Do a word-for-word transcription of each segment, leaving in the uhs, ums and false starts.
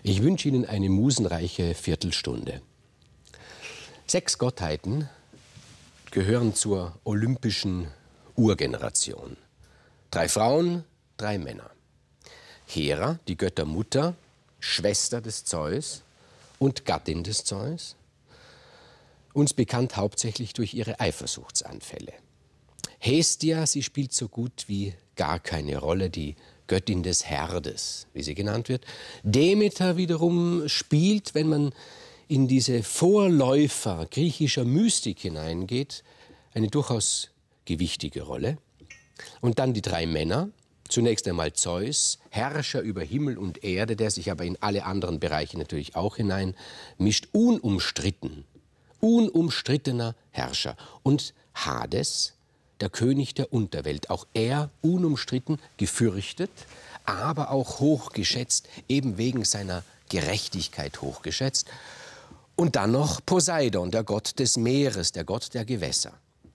Ich wünsche Ihnen eine musenreiche Viertelstunde. Sechs Gottheiten gehören zur olympischen Urgeneration. Drei Frauen, drei Männer. Hera, die Göttermutter, Schwester des Zeus und Gattin des Zeus. Uns bekannt hauptsächlich durch ihre Eifersuchtsanfälle. Hestia, sie spielt so gut wie gar keine Rolle, die Göttin des Herdes, wie sie genannt wird. Demeter wiederum spielt, wenn man in diese Vorläufer griechischer Mystik hineingeht, eine durchaus gewichtige Rolle. Und dann die drei Männer. Zunächst einmal Zeus, Herrscher über Himmel und Erde, der sich aber in alle anderen Bereiche natürlich auch hinein mischt, unumstritten, unumstrittener Herrscher. Und Hades, der König der Unterwelt, auch er unumstritten, gefürchtet, aber auch hochgeschätzt, eben wegen seiner Gerechtigkeit hochgeschätzt. Und dann noch Poseidon, der Gott des Meeres, der Gott der Gewässer.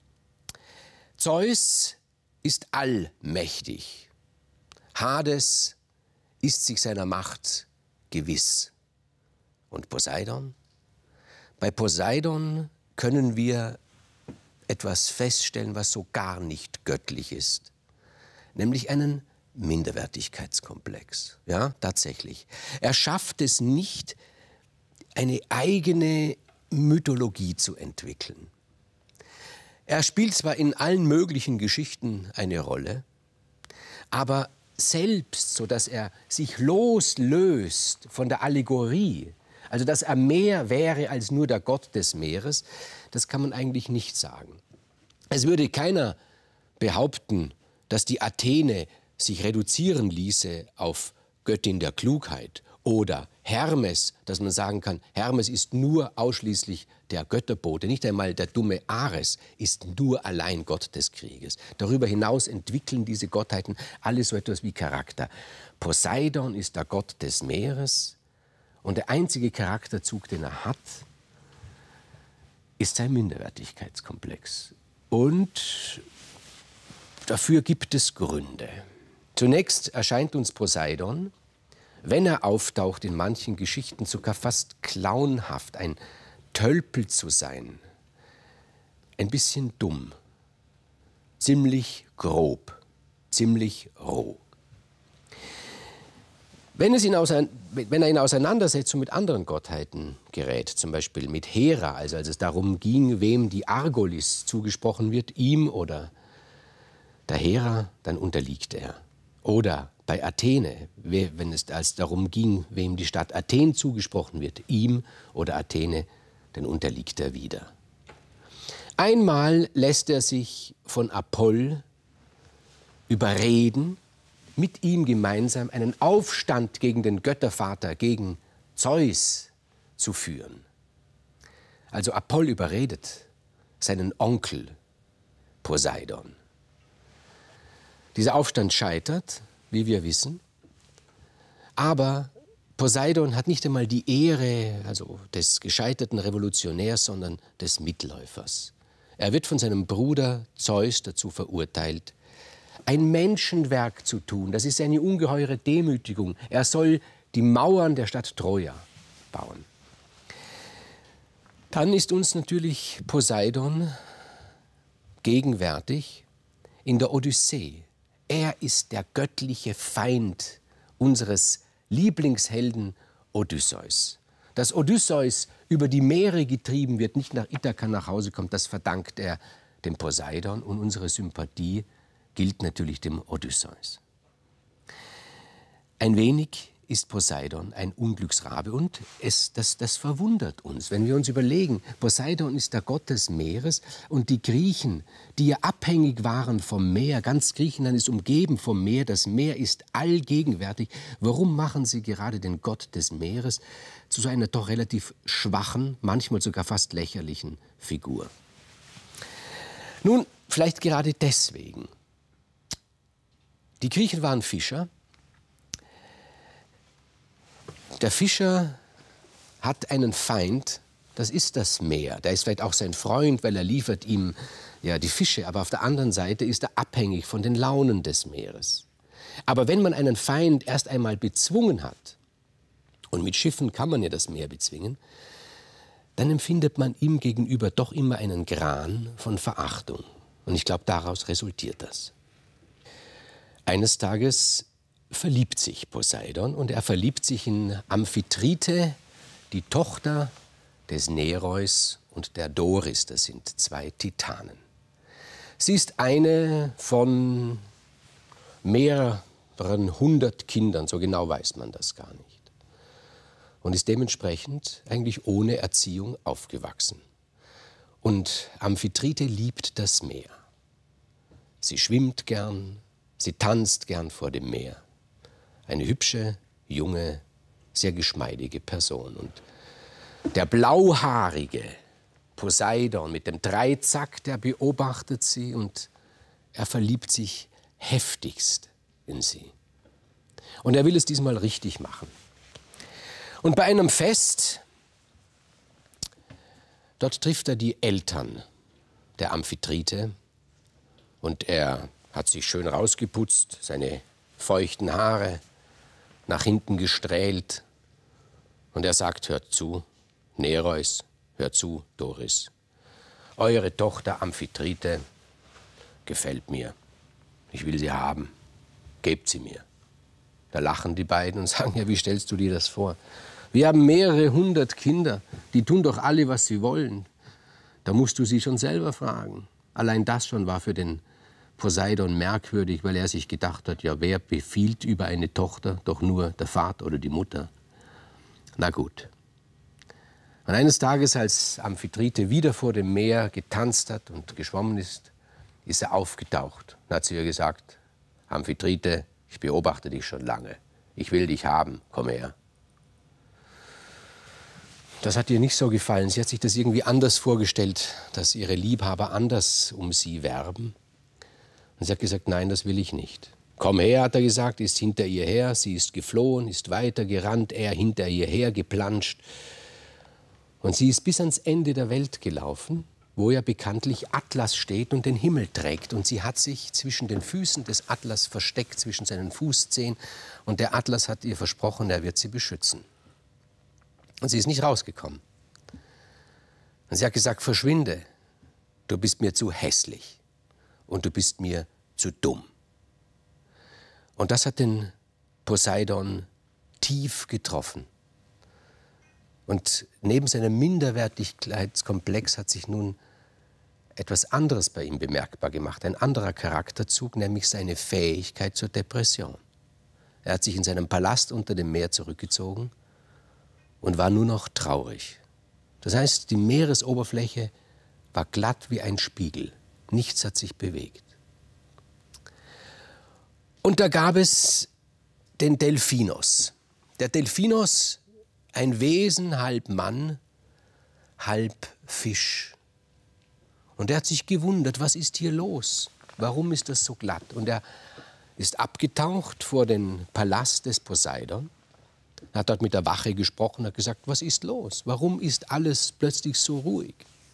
Zeus ist allmächtig. Hades ist sich seiner Macht gewiss. Und Poseidon? Bei Poseidon können wir etwas feststellen, was so gar nicht göttlich ist, nämlich einen Minderwertigkeitskomplex. Ja, tatsächlich. Er schafft es nicht, eine eigene Mythologie zu entwickeln. Er spielt zwar in allen möglichen Geschichten eine Rolle, aber selbst, so dass er sich loslöst von der Allegorie, also dass er mehr wäre als nur der Gott des Meeres, das kann man eigentlich nicht sagen. Es würde keiner behaupten, dass die Athene sich reduzieren ließe auf Göttin der Klugheit oder Hermes, dass man sagen kann, Hermes ist nur ausschließlich der Götterbote, nicht einmal der dumme Ares ist nur allein Gott des Krieges. Darüber hinaus entwickeln diese Gottheiten alle so etwas wie Charakter. Poseidon ist der Gott des Meeres und der einzige Charakterzug, den er hat, ist sein Minderwertigkeitskomplex. Und dafür gibt es Gründe. Zunächst erscheint uns Poseidon, wenn er auftaucht, in manchen Geschichten sogar fast clownhaft, ein Tölpel zu sein. Ein bisschen dumm, ziemlich grob, ziemlich roh. Wenn, es ihn wenn er in Auseinandersetzung mit anderen Gottheiten gerät, zum Beispiel mit Hera, also als es darum ging, wem die Argolis zugesprochen wird, ihm oder der Hera, dann unterliegt er. Oder bei Athene, wenn es als darum ging, wem die Stadt Athen zugesprochen wird, ihm oder Athene, dann unterliegt er wieder. Einmal lässt er sich von Apoll überreden, mit ihm gemeinsam einen Aufstand gegen den Göttervater, gegen Zeus zu führen. Also Apoll überredet seinen Onkel Poseidon. Dieser Aufstand scheitert, wie wir wissen, aber Poseidon hat nicht einmal die Ehre, also des gescheiterten Revolutionärs, sondern des Mitläufers. Er wird von seinem Bruder Zeus dazu verurteilt, ein Menschenwerk zu tun. Das ist eine ungeheure Demütigung. Er soll die Mauern der Stadt Troja bauen. Dann ist uns natürlich Poseidon gegenwärtig in der Odyssee. Er ist der göttliche Feind unseres Lieblingshelden Odysseus. Dass Odysseus über die Meere getrieben wird, nicht nach Ithaka nach Hause kommt, das verdankt er dem Poseidon, und unsere Sympathie gilt natürlich dem Odysseus. Ein wenig ist Poseidon ein Unglücksrabe und es, das, das verwundert uns, wenn wir uns überlegen, Poseidon ist der Gott des Meeres und die Griechen, die ja abhängig waren vom Meer, ganz Griechenland ist umgeben vom Meer, das Meer ist allgegenwärtig. Warum machen sie gerade den Gott des Meeres zu so einer doch relativ schwachen, manchmal sogar fast lächerlichen Figur? Nun, vielleicht gerade deswegen. Die Griechen waren Fischer. Der Fischer hat einen Feind, das ist das Meer. Der ist vielleicht auch sein Freund, weil er liefert ihm ja, die Fische. Aber auf der anderen Seite ist er abhängig von den Launen des Meeres. Aber wenn man einen Feind erst einmal bezwungen hat und mit Schiffen kann man ja das Meer bezwingen, dann empfindet man ihm gegenüber doch immer einen Gran von Verachtung. Und ich glaube, daraus resultiert das. Eines Tages verliebt sich Poseidon und er verliebt sich in Amphitrite, die Tochter des Nereus und der Doris. Das sind zwei Titanen. Sie ist eine von mehreren hundert Kindern, so genau weiß man das gar nicht. Und ist dementsprechend eigentlich ohne Erziehung aufgewachsen. Und Amphitrite liebt das Meer. Sie schwimmt gern, sie tanzt gern vor dem Meer. Eine hübsche, junge, sehr geschmeidige Person. Und der blauhaarige Poseidon mit dem Dreizack, der beobachtet sie und er verliebt sich heftigst in sie. Und er will es diesmal richtig machen. Und bei einem Fest, dort trifft er die Eltern der Amphitrite und er hat sich schön rausgeputzt, seine feuchten Haare nach hinten gestrählt und er sagt, hört zu, Nereus, hört zu, Doris, eure Tochter Amphitrite gefällt mir, ich will sie haben, gebt sie mir. Da lachen die beiden und sagen, ja, wie stellst du dir das vor? Wir haben mehrere hundert Kinder, die tun doch alle, was sie wollen. Da musst du sie schon selber fragen. Allein das schon war für den Poseidon merkwürdig, weil er sich gedacht hat, ja, wer befiehlt über eine Tochter? Doch nur der Vater oder die Mutter. Na gut. Und eines Tages, als Amphitrite wieder vor dem Meer getanzt hat und geschwommen ist, ist er aufgetaucht. Dann hat sie ihr gesagt, Amphitrite, ich beobachte dich schon lange. Ich will dich haben, komm her. Das hat ihr nicht so gefallen. Sie hat sich das irgendwie anders vorgestellt, dass ihre Liebhaber anders um sie werben. Und sie hat gesagt, nein, das will ich nicht. Komm her, hat er gesagt, ist hinter ihr her. Sie ist geflohen, ist weitergerannt, er hinter ihr her geplanscht. Und sie ist bis ans Ende der Welt gelaufen, wo ja bekanntlich Atlas steht und den Himmel trägt. Und sie hat sich zwischen den Füßen des Atlas versteckt, zwischen seinen Fußzehen. Und der Atlas hat ihr versprochen, er wird sie beschützen. Und sie ist nicht rausgekommen. Und sie hat gesagt, verschwinde, du bist mir zu hässlich und du bist mir zu dumm. Und das hat den Poseidon tief getroffen. Und neben seinem Minderwertigkeitskomplex hat sich nun etwas anderes bei ihm bemerkbar gemacht, ein anderer Charakterzug, nämlich seine Fähigkeit zur Depression. Er hat sich in seinem Palast unter dem Meer zurückgezogen und war nur noch traurig. Das heißt, die Meeresoberfläche war glatt wie ein Spiegel. Nichts hat sich bewegt. Und da gab es den Delphinos. Der Delphinos, ein Wesen, halb Mann, halb Fisch. Und er hat sich gewundert, was ist hier los? Warum ist das so glatt? Und er ist abgetaucht vor den Palast des Poseidon. Er hat dort mit der Wache gesprochen, hat gesagt, was ist los? Warum ist alles plötzlich so ruhig?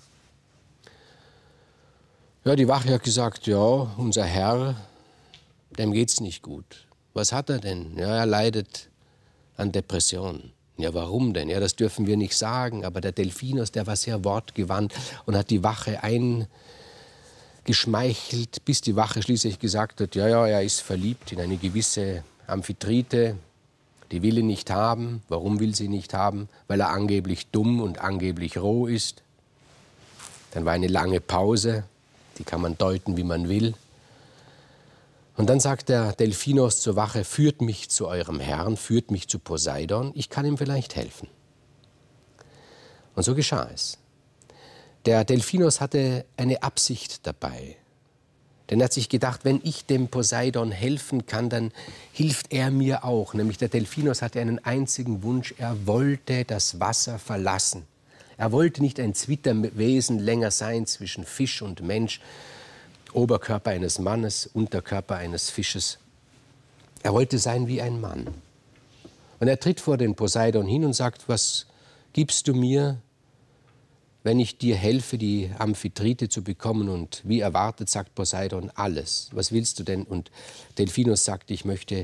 Ja, die Wache hat gesagt, ja, unser Herr, dem geht's nicht gut. Was hat er denn? Ja, er leidet an Depressionen. Ja, warum denn? Ja, das dürfen wir nicht sagen, aber der Delphinos, der war sehr wortgewandt und hat die Wache eingeschmeichelt, bis die Wache schließlich gesagt hat, ja, ja, er ist verliebt in eine gewisse Amphitrite, die will ihn nicht haben. Warum will sie ihn nicht haben? Weil er angeblich dumm und angeblich roh ist. Dann war eine lange Pause, die kann man deuten, wie man will. Und dann sagt der Delphinos zur Wache, führt mich zu eurem Herrn, führt mich zu Poseidon, ich kann ihm vielleicht helfen. Und so geschah es. Der Delphinos hatte eine Absicht dabei. Denn er hat sich gedacht, wenn ich dem Poseidon helfen kann, dann hilft er mir auch. Nämlich der Delphinos hatte einen einzigen Wunsch, er wollte das Wasser verlassen. Er wollte nicht ein Zwitterwesen länger sein zwischen Fisch und Mensch, Oberkörper eines Mannes, Unterkörper eines Fisches. Er wollte sein wie ein Mann. Und er tritt vor den Poseidon hin und sagt, was gibst du mir, wenn ich dir helfe, die Amphitrite zu bekommen? Und wie erwartet, sagt Poseidon, alles. Was willst du denn? Und Delphinos sagt, ich möchte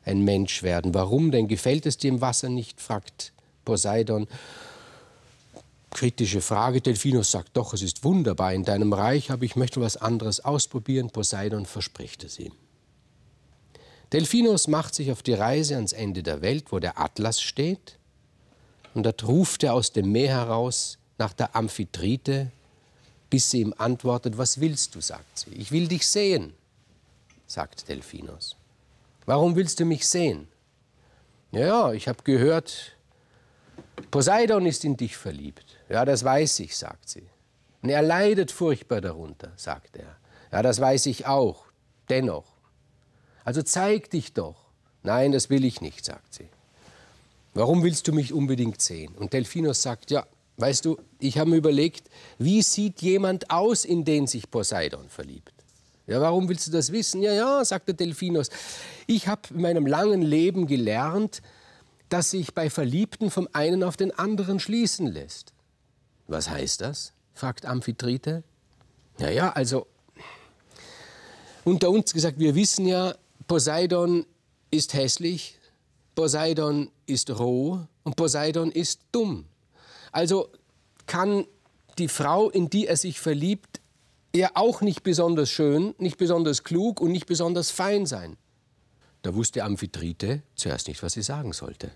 ein Mensch werden. Warum denn? Gefällt es dir im Wasser nicht? Fragt Poseidon. Kritische Frage. Delphinus sagt, doch, es ist wunderbar in deinem Reich, aber ich möchte was anderes ausprobieren. Poseidon verspricht es ihm. Delphinus macht sich auf die Reise ans Ende der Welt, wo der Atlas steht. Und dort ruft er aus dem Meer heraus nach der Amphitrite, bis sie ihm antwortet, was willst du, sagt sie. Ich will dich sehen, sagt Delphinus. Warum willst du mich sehen? Ja, ich habe gehört, Poseidon ist in dich verliebt. Ja, das weiß ich, sagt sie. Und er leidet furchtbar darunter, sagt er. Ja, das weiß ich auch. Dennoch. Also zeig dich doch. Nein, das will ich nicht, sagt sie. Warum willst du mich unbedingt sehen? Und Delphinus sagt, ja, weißt du, ich habe mir überlegt, wie sieht jemand aus, in den sich Poseidon verliebt? Ja, warum willst du das wissen? Ja, ja, sagt der Delphinus, ich habe in meinem langen Leben gelernt, dass sich bei Verliebten vom einen auf den anderen schließen lässt. Was heißt das? Fragt Amphitrite. Ja, ja, also unter uns gesagt, wir wissen ja, Poseidon ist hässlich, Poseidon ist roh und Poseidon ist dumm. Also kann die Frau, in die er sich verliebt, ja auch nicht besonders schön, nicht besonders klug und nicht besonders fein sein. Da wusste Amphitrite zuerst nicht, was sie sagen sollte.